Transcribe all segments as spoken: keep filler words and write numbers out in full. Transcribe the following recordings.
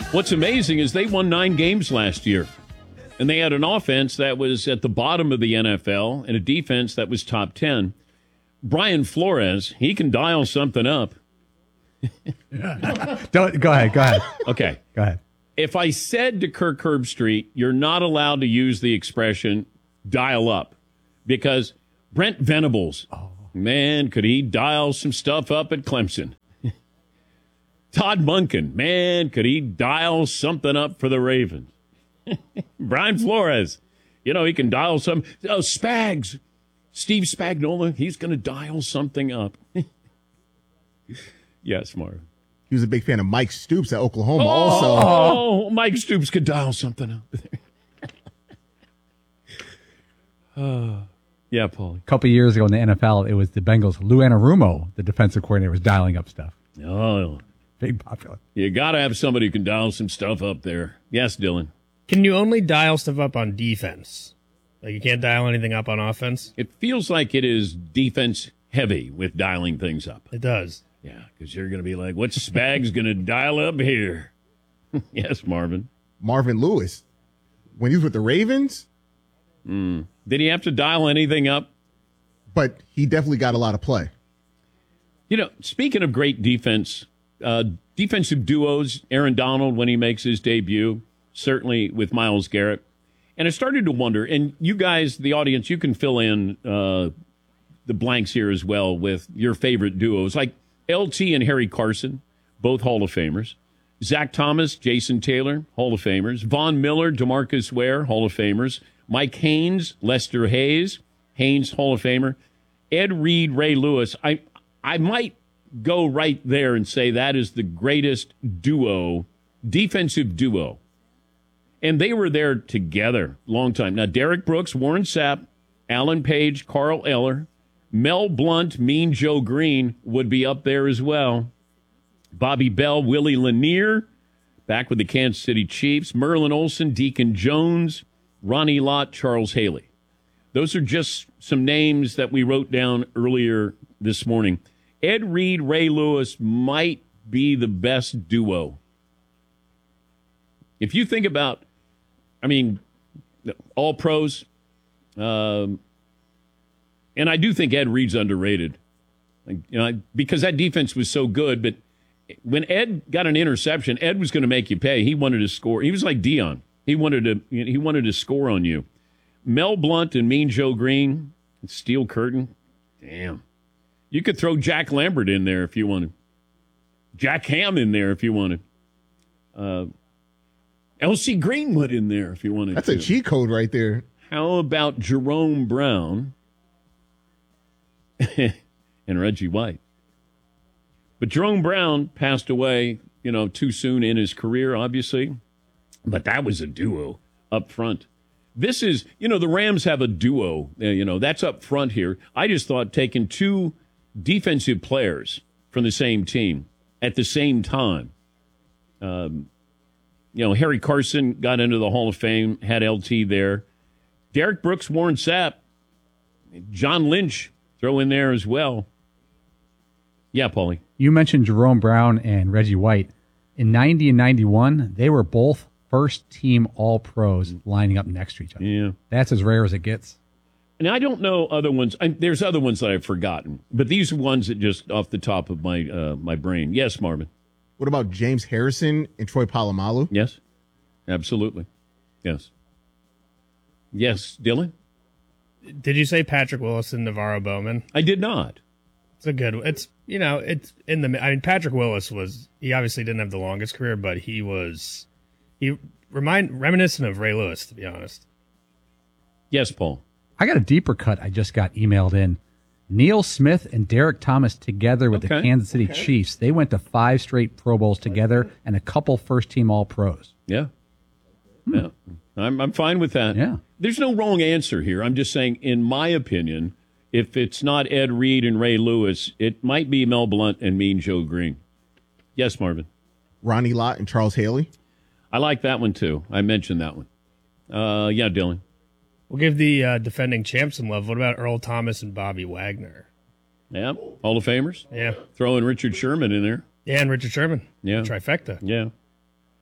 What's amazing is they won nine games last year, and they had an offense that was at the bottom of the N F L and a defense that was top ten. Brian Flores, he can dial something up. Don't, go ahead, go ahead. Okay. Go ahead. If I said to Kirk Herbstreit, you're not allowed to use the expression dial up, because Brent Venables, oh. man, could he dial some stuff up at Clemson. Todd Monken, man, could he dial something up for the Ravens. Brian Flores, you know, he can dial some. Oh, Spags, Steve Spagnuolo, he's going to dial something up. Yes, Marv. He was a big fan of Mike Stoops at Oklahoma oh, also. Oh, Mike Stoops could dial something up. uh, yeah, Paulie. A couple years ago in the N F L, it was the Bengals. Lou Anarumo, the defensive coordinator, was dialing up stuff. Oh, big popular. You got to have somebody who can dial some stuff up there. Yes, Dylan. Can you only dial stuff up on defense? Like you can't dial anything up on offense? It feels like it is defense heavy with dialing things up. It does. Yeah, because you're going to be like, what's Spags going to dial up here? Yes, Marvin. Marvin Lewis. When he was with the Ravens. Mm. Did he have to dial anything up? But he definitely got a lot of play. You know, speaking of great defense, uh, defensive duos, Aaron Donald when he makes his debut, certainly with Myles Garrett. And I started to wonder, and you guys, the audience, you can fill in uh, the blanks here as well with your favorite duos, like L T and Harry Carson, both Hall of Famers. Zach Thomas, Jason Taylor, Hall of Famers. Von Miller, DeMarcus Ware, Hall of Famers. Mike Haynes, Lester Hayes, Haynes, Hall of Famer. Ed Reed, Ray Lewis. I I might go right there and say that is the greatest duo, defensive duo. And they were there together long time. Now, Derek Brooks, Warren Sapp, Alan Page, Carl Eller, Mel Blount, Mean Joe Green would be up there as well. Bobby Bell, Willie Lanier, back with the Kansas City Chiefs. Merlin Olsen, Deacon Jones, Ronnie Lott, Charles Haley. Those are just some names that we wrote down earlier this morning. Ed Reed, Ray Lewis might be the best duo. If you think about, I mean, all pros, um, and I do think Ed Reed's underrated, like, you know, because that defense was so good. But when Ed got an interception, Ed was going to make you pay. He wanted to score. He was like Dion. He wanted to. He wanted to score on you. Mel Blount and Mean Joe Green, Steel Curtain. Damn, you could throw Jack Lambert in there if you wanted. Jack Ham in there if you wanted. Uh, L C Greenwood in there if you wanted. That's to. a cheat code right there. How about Jerome Brown and Reggie White? But Jerome Brown passed away, you know, too soon in his career, obviously. But that was a duo up front. This is, you know, the Rams have a duo, uh, you know, that's up front here. I just thought taking two defensive players from the same team at the same time. Um, you know, Harry Carson got into the Hall of Fame, had L T there. Derek Brooks, Warren Sapp, John Lynch throw in there as well. Yeah, Paulie. You mentioned Jerome Brown and Reggie White. In ninety and ninety-one, they were both first-team All-Pros lining up next to each other. Yeah. That's as rare as it gets. And I don't know other ones. I, there's other ones that I've forgotten. But these are ones that just off the top of my uh, my brain. Yes, Marvin. What about James Harrison and Troy Polamalu? Yes, absolutely. Yes. Yes, Dylan? Did you say Patrick Willis and Navarro Bowman? I did not. It's a good. It's you know it's in the. I mean, Patrick Willis was. He obviously didn't have the longest career, but he was. He remind reminiscent of Ray Lewis, to be honest. Yes, Paul. I got a deeper cut. I just got emailed in. Neil Smith and Derek Thomas together with Okay. the Kansas City Okay. Chiefs. They went to five straight Pro Bowls together and a couple first-team All-Pros. Yeah. Hmm. Yeah. I'm I'm fine with that. Yeah. There's no wrong answer here. I'm just saying, in my opinion, if it's not Ed Reed and Ray Lewis, it might be Mel Blount and Mean Joe Green. Yes, Marvin. Ronnie Lott and Charles Haley. I like that one, too. I mentioned that one. Uh, yeah, Dylan. We'll give the uh, defending champs some love. What about Earl Thomas and Bobby Wagner? Yeah. Hall of Famers. Yeah. Throwing Richard Sherman in there. Yeah, and Richard Sherman. Yeah. Trifecta. Yeah.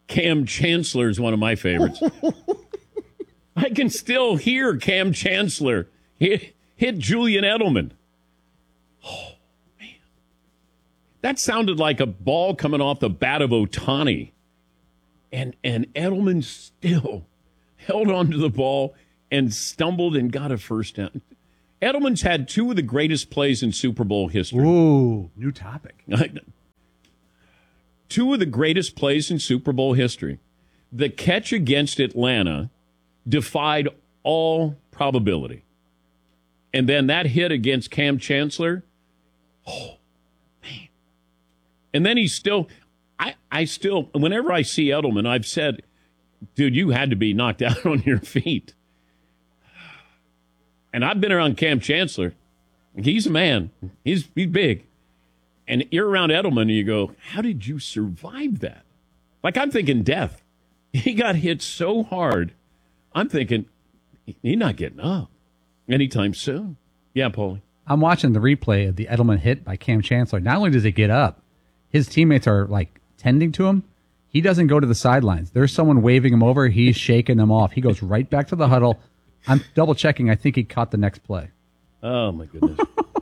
Cam Chancellor is one of my favorites. I can still hear Cam Chancellor hit, hit Julian Edelman. Oh, man. That sounded like a ball coming off the bat of Ohtani. And, and Edelman still held on to the ball and stumbled and got a first down. Edelman's had two of the greatest plays in Super Bowl history. Ooh, new topic. Two of the greatest plays in Super Bowl history. The catch against Atlanta defied all probability. And then that hit against Cam Chancellor, oh, man. And then he's still, I, I still, whenever I see Edelman, I've said, dude, you had to be knocked out on your feet. And I've been around Cam Chancellor. He's a man. He's, he's big. And you're around Edelman and you go, how did you survive that? Like, I'm thinking death. He got hit so hard. I'm thinking, he's not getting up anytime soon. Yeah, Paulie. I'm watching the replay of the Edelman hit by Cam Chancellor. Not only does he get up, his teammates are, like, tending to him. He doesn't go to the sidelines. There's someone waving him over. He's shaking them off. He goes right back to the huddle. I'm double-checking. I think he caught the next play. Oh, my goodness.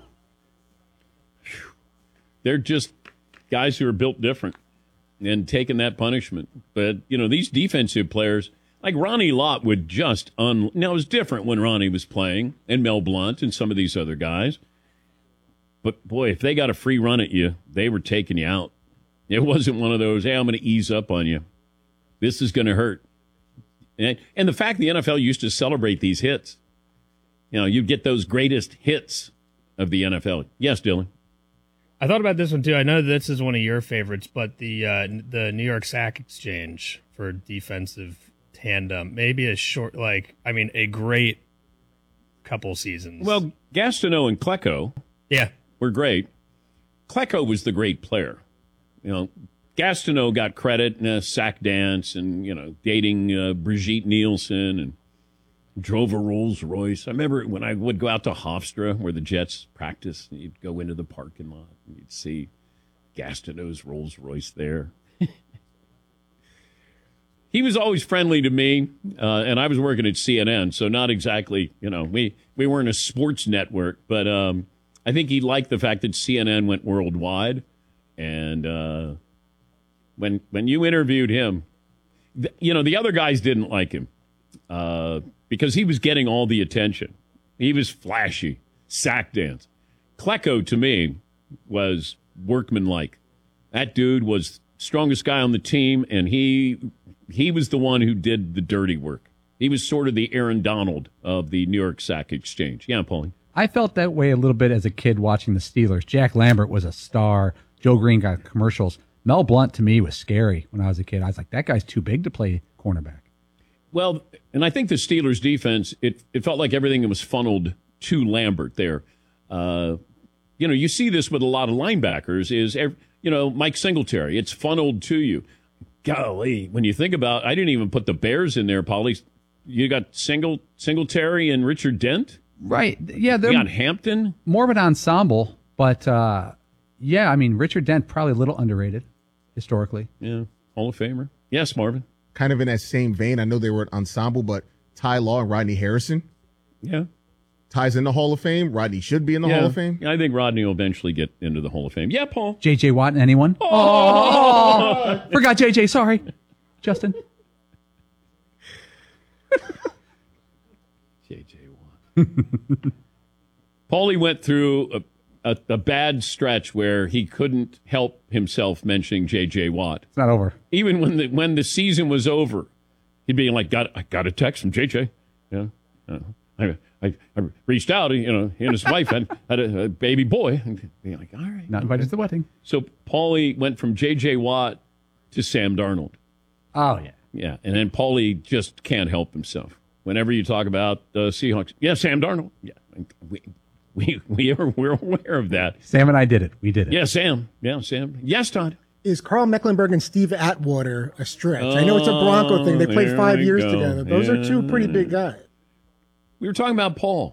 They're just guys who are built different and taking that punishment. But, you know, these defensive players, like Ronnie Lott would just un. Now, it was different when Ronnie was playing, and Mel Blount and some of these other guys. But, boy, if they got a free run at you, they were taking you out. It wasn't one of those, hey, I'm going to ease up on you. This is going to hurt. And, and the fact the N F L used to celebrate these hits. You know, you get those greatest hits of the N F L. Yes, Dylan. I thought about this one too. I know this is one of your favorites, but the uh, the New York Sack Exchange for defensive tandem, maybe a short, like I mean, a great couple seasons. Well, Gastineau and Klecko, yeah, were great. Klecko was the great player. You know, Gastineau got credit in a sack dance and you know dating uh, Brigitte Nielsen and drove a Rolls Royce. I remember when I would go out to Hofstra where the Jets practiced, and you'd go into the parking lot and you'd see Gastineau's Rolls Royce there. He was always friendly to me, uh, and I was working at C N N, so not exactly, you know, we, we weren't a sports network, but um, I think he liked the fact that C N N went worldwide. And uh, when when you interviewed him, th- you know, the other guys didn't like him. Uh, because he was getting all the attention. He was flashy, sack dance. Klecko, to me, was workmanlike. That dude was strongest guy on the team, and he he was the one who did the dirty work. He was sort of the Aaron Donald of the New York Sack Exchange. Yeah, Paulie. I felt that way a little bit as a kid watching the Steelers. Jack Lambert was a star. Joe Green got commercials. Mel Blount, to me, was scary when I was a kid. I was like, that guy's too big to play cornerback. Well, and I think the Steelers' defense, it, it felt like everything was funneled to Lambert there. Uh, you know, you see this with a lot of linebackers is, you know, Mike Singletary. It's funneled to you. Golly, when you think about, I didn't even put the Bears in there, Paulie. You got Single Singletary and Richard Dent. Right. Yeah. You got Hampton. More of an ensemble, but uh, yeah, I mean, Richard Dent, probably a little underrated historically. Yeah. Hall of Famer. Yes, Marvin. Kind of in that same vein, I know they were an ensemble, but Ty Law and Rodney Harrison. Yeah. Ty's in the Hall of Fame. Rodney should be in the yeah. Hall of Fame. I think Rodney will eventually get into the Hall of Fame. Yeah, Paul. J J. Watt, anyone? Oh, oh forgot J J. Sorry, Justin. J J. Watt. Paulie went through a, a, a bad stretch where he couldn't help himself mentioning J J. Watt. It's not over. Even when the when the season was over, he'd be like, "Got I got a text from J J." Yeah, uh, I, I I reached out. You know, he and his wife had had a, a baby boy. And be like, "All right." Not invited to the wedding. So Paulie went from J J. Watt to Sam Darnold. Oh yeah, yeah, and then Paulie just can't help himself. Whenever you talk about uh, Seahawks, yeah, Sam Darnold. Yeah, we we we are we're aware of that. Sam and I did it. We did it. Yeah, Sam. Yeah, Sam. Yes, Todd. Is Carl Mecklenburg and Steve Atwater a stretch? I know it's a Bronco thing. They played five years go. together. Those yeah. are two pretty big guys. We were talking about Paul.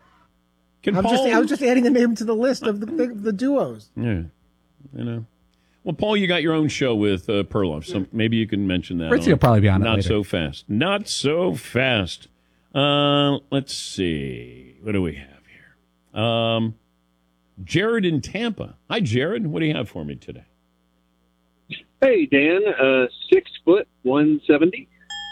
Can I'm Paul... just, I was just adding a name to the list of the, the, the duos. Yeah, you know. Well, Paul, you got your own show with uh, Perloff, so maybe you can mention that. Fritzy will probably be on it Not later. so fast. Not so fast. Uh, let's see. What do we have here? Um, Jared in Tampa. Hi, Jared. What do you have for me today? Hey, Dan. Uh, six foot, one seventy.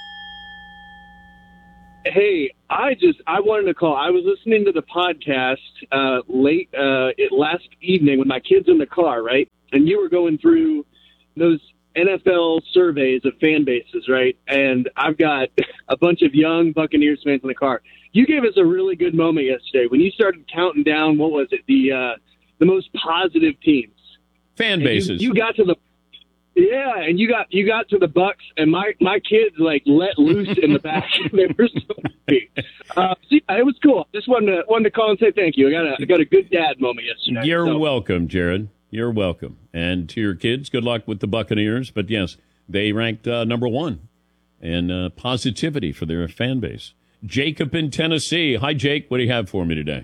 Hey, I just I wanted to call. I was listening to the podcast uh, late uh, it, last evening with my kids in the car, right? And you were going through those N F L surveys of fan bases, right? And I've got a bunch of young Buccaneers fans in the car. You gave us a really good moment yesterday when you started counting down. What was it? The uh, the most positive teams. Fan bases. You, you got to the yeah, and you got you got to the Bucks, and my my kids like let loose in the back. They were so happy. Uh, see, it was cool. Just wanted to wanted to call and say thank you. I got a I got a good dad moment yesterday. You're so. welcome, Jared. You're welcome. And to your kids, good luck with the Buccaneers. But yes, they ranked uh, number one in uh, positivity for their fan base. Jacob in Tennessee. Hi, Jake. What do you have for me today?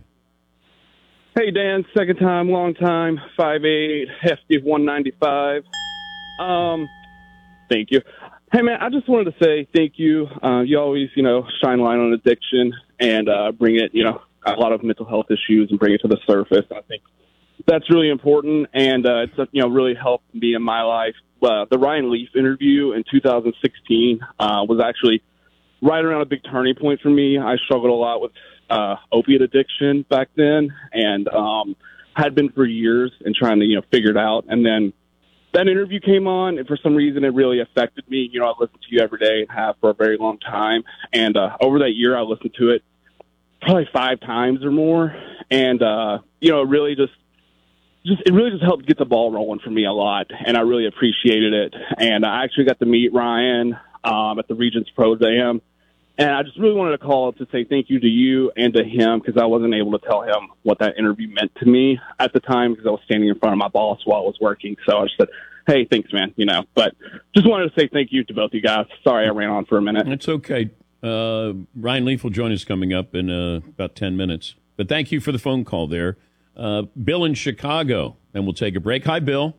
Hey, Dan. Second time, long time. five eight, hefty one ninety-five. Um, thank you. Hey, man, I just wanted to say thank you. Uh, you always, you know, shine light on addiction and uh, bring it, you know, a lot of mental health issues and bring it to the surface. I think that's really important, and uh, it's, you know, really helped me in my life. Uh, the Ryan Leaf interview in two thousand sixteen uh, was actually right around a big turning point for me. I struggled a lot with uh, opiate addiction back then, and um, had been for years and trying to, you know, figure it out. And then that interview came on, and for some reason it really affected me. You know, I listened to you every day and have for a very long time. And uh, over that year, I listened to it probably five times or more. And, uh, you know, it really just, just, it really just helped get the ball rolling for me a lot. And I really appreciated it. And I actually got to meet Ryan um, at the Regents Pro Am. And I just really wanted to call to say thank you to you and to him, because I wasn't able to tell him what that interview meant to me at the time because I was standing in front of my boss while I was working. So I just said, hey, thanks, man, you know. But just wanted to say thank you to both you guys. Sorry I ran on for a minute. It's okay. Uh, Ryan Leaf will join us coming up in uh, about ten minutes. But thank you for the phone call there. Uh, Bill in Chicago, and we'll take a break. Hi, Bill.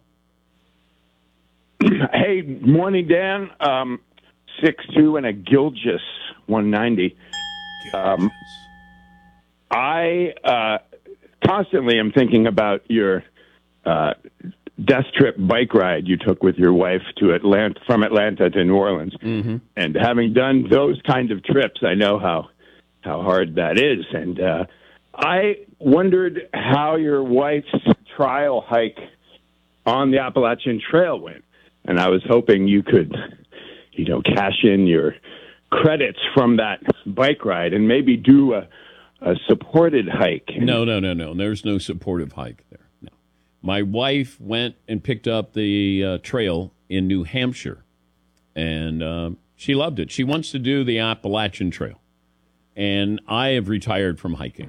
Hey, morning, Dan. Um, six two and a Gilgis one ninety. Um, I uh, constantly am thinking about your uh, death trip bike ride you took with your wife to Atlanta, from Atlanta to New Orleans. Mm-hmm. And having done those kind of trips, I know how how hard that is. And uh, I wondered how your wife's trial hike on the Appalachian Trail went. And I was hoping you could, you know, cash in your credits from that bike ride and maybe do a, a supported hike. No, no, no, no. There's no supportive hike there. No. My wife went and picked up the uh, trail in New Hampshire, and uh, she loved it. She wants to do the Appalachian Trail, and I have retired from hiking.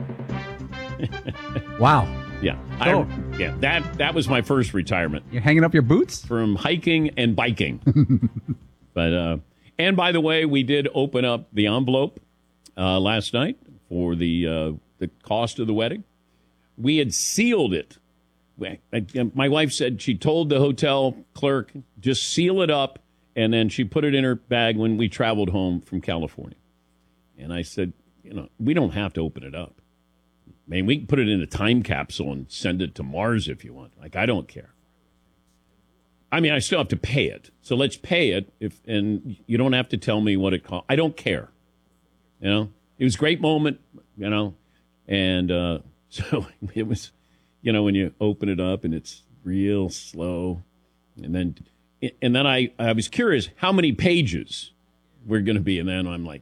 Wow. Yeah, Oh. I, yeah. That that was my first retirement You're hanging up your boots? from hiking and biking. But uh, and by the way, we did open up the envelope uh, last night for the uh, the cost of the wedding. We had sealed it. I, I, my wife said she told the hotel clerk just seal it up, and then she put it in her bag when we traveled home from California. And I said, you know, we don't have to open it up. I mean, we can put it in a time capsule and send it to Mars if you want. Like, I don't care. I mean, I still have to pay it. So let's pay it, if, and you don't have to tell me what it costs. I don't care. You know, it was a great moment, you know, and uh, so it was, you know, when you open it up and it's real slow. And then, and then I, I was curious how many pages were going to be. And then I'm like,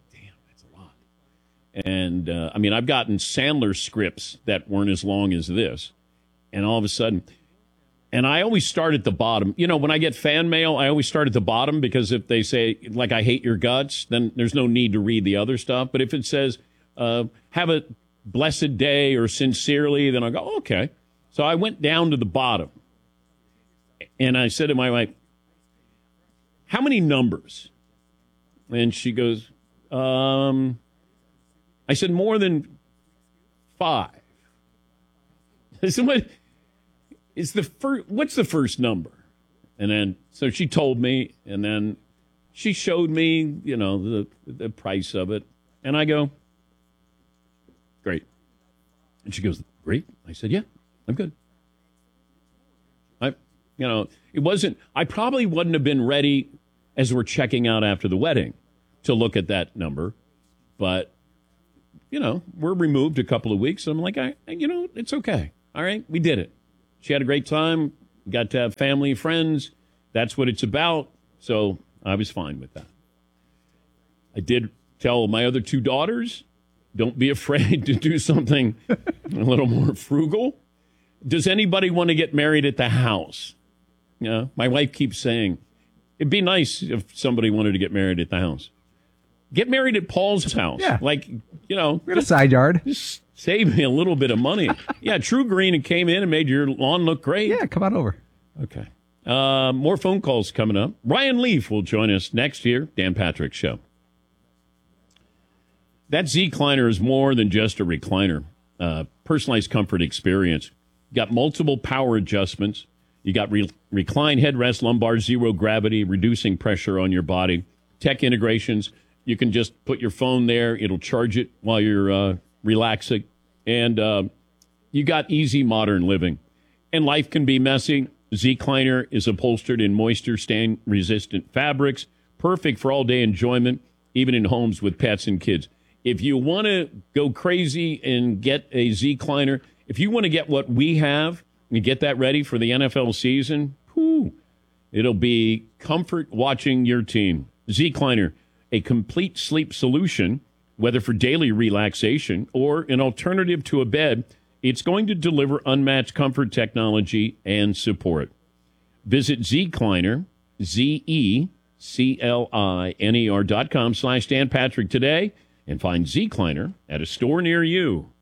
And, uh, I mean, I've gotten Sandler scripts that weren't as long as this. And all of a sudden, and I always start at the bottom. You know, when I get fan mail, I always start at the bottom because if they say, like, I hate your guts, then there's no need to read the other stuff. But if it says, uh, have a blessed day or sincerely, then I go, oh, okay. So I went down to the bottom. And I said to my wife, how many numbers? And she goes, um... I said, more than five. I said, what is the first, what's the first number? And then, so she told me, and then she showed me, you know, the the price of it. And I go, great. And she goes, great. I said, yeah, I'm good. I, you know, it wasn't, I probably wouldn't have been ready as we're checking out after the wedding to look at that number. But, you know, we're removed a couple of weeks. I'm like, I, you know, it's okay. All right, we did it. She had a great time. Got to have family, friends. That's what it's about. So I was fine with that. I did tell my other two daughters, don't be afraid to do something a little more frugal. Does anybody want to get married at the house? You know, my wife keeps saying, it'd be nice if somebody wanted to get married at the house. Get married at Paul's house. Yeah. Like, you know. We got a side yard. Just save me a little bit of money. Yeah, True Green came in and made your lawn look great. Yeah, come on over. Okay. Uh, more phone calls coming up. Ryan Leaf will join us next year. Dan Patrick Show. That Z-Cliner is more than just a recliner. Uh, personalized comfort experience. You got multiple power adjustments. You got re- recline headrest, lumbar, zero gravity, reducing pressure on your body. Tech integrations. You can just put your phone there. It'll charge it while you're uh, relaxing. And uh, you got easy modern living. And life can be messy. Z-Cliner is upholstered in moisture stain resistant fabrics, perfect for all day enjoyment, even in homes with pets and kids. If you want to go crazy and get a Z-Cliner, if you want to get what we have and get that ready for the N F L season, whew, it'll be comfort watching your team. Z-Cliner, a complete sleep solution, whether for daily relaxation or an alternative to a bed. It's going to deliver unmatched comfort, technology, and support. Visit Zecliner, Z E C L I N E R dot com slash Dan Patrick today and find Zecliner at a store near you.